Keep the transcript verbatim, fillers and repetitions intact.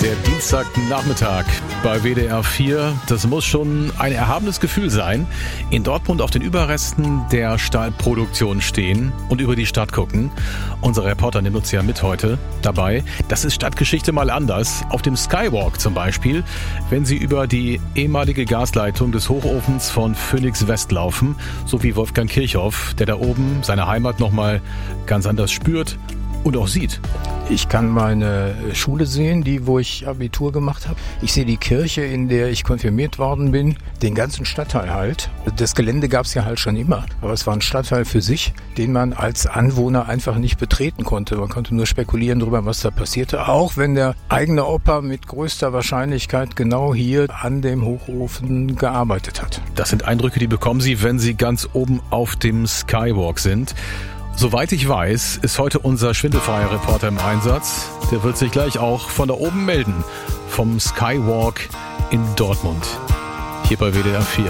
Der Dienstagnachmittag bei W D R vier, das muss schon ein erhabenes Gefühl sein. In Dortmund auf den Überresten der Stahlproduktion stehen und über die Stadt gucken. Unser Reporter nimmt uns ja mit heute dabei. Das ist Stadtgeschichte mal anders. Auf dem Skywalk zum Beispiel, wenn Sie über die ehemalige Gasleitung des Hochofens von Phoenix West laufen, so wie Wolfgang Kirchhoff, der da oben seine Heimat nochmal ganz anders spürt und auch sieht. Ich kann meine Schule sehen, die, wo ich Abitur gemacht habe. Ich sehe die Kirche, in der ich konfirmiert worden bin, den ganzen Stadtteil halt. Das Gelände gab es ja halt schon immer, aber es war ein Stadtteil für sich, den man als Anwohner einfach nicht betreten konnte. Man konnte nur spekulieren darüber, was da passierte, auch wenn der eigene Opa mit größter Wahrscheinlichkeit genau hier an dem Hochofen gearbeitet hat. Das sind Eindrücke, die bekommen Sie, wenn Sie ganz oben auf dem Skywalk sind. Soweit ich weiß, ist heute unser schwindelfreier Reporter im Einsatz. Der wird sich gleich auch von da oben melden, vom Skywalk in Dortmund, hier bei W D R vier.